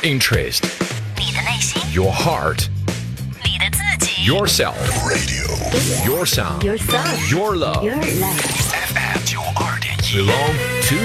interest, 你的内心， your heart, 你的自己 yourself, your sound, Your sound your love. Your life FM 92.1 Belong to